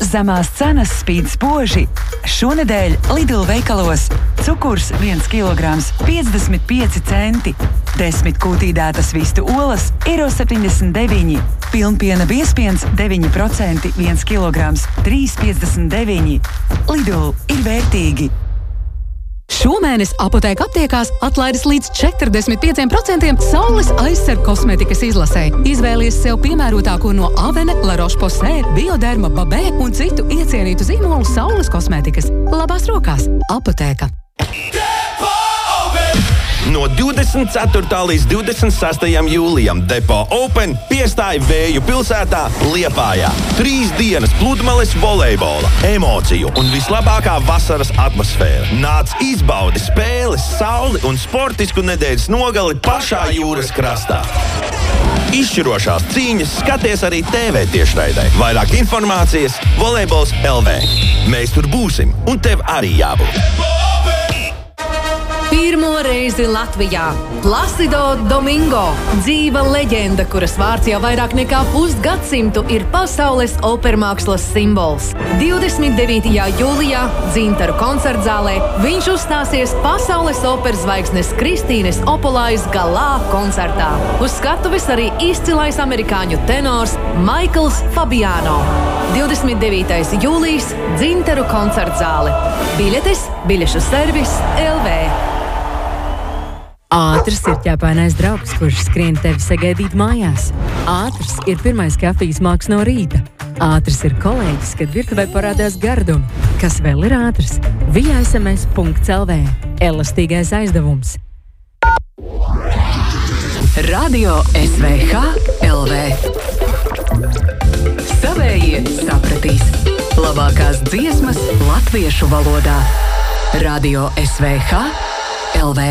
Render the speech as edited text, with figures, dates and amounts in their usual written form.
Zemās cenas spīd spoži. Šonedēļ Lidl veikalos cukurs 1 kilograms 55 centi. 10 kūtīdētas vistu olas €1,79. Pilnpiena biezpiens 9% 1 kilograms 3,59. Lidl ir vērtīgi. Šomēnes Apotēka aptiekās atlaides līdz 45% saules aizsarg kosmētikas izlasē. Izvēlies sev piemērotāko no Avene, La Roche-Posay, Bioderma, Babē un citu iecienītu zīmolu saules kosmētikas. Labās rokās Apotēka. No 24. līdz 26. jūlijam Depo Open piestāja Vēju pilsētā Liepājā. 3 dienas pludmales volejbola, emociju un vislabākā vasaras atmosfēra. Nāc izbaudi spēles, sauli un sportisku nedēļas nogali pašā jūras krastā. Izšķirošās cīņas skaties arī TV tiešraidē. Vairāk informācijas volejbols LV. Mēs tur būsim un tev arī jābūt. Pirmo reizi Latvijā Placido Domingo, dzīva leģenda, kuras vārds jau vairāk nekā pusgadsimtu ir pasaules opermākslas simbols. 29. jūlijā Dzintaru koncertzālē viņš uzstāsies pasaules operas zvaigznes Kristīnes Opolājas galā koncertā. Uz skatuves arī izcilais amerikāņu tenors Maikls Fabiano. 29. jūlijas Dzintaru koncertzāle. Biļetes biļešu servis LV. Ātrs ir ķepainais draugs, kurš skrien tevi sagaidīt mājās. Ātrs ir pirmais kafijas māks no rīta. Ātrs ir kolēģis, kad virtuvē parādās gardumi. Kas vēl ir ātrs? VSMS.CLV. Elastīgais aizdevums. Radio SVH LV. Savējie sapratīs. Labākās dziesmas latviešu valodā. Radio SVH LV.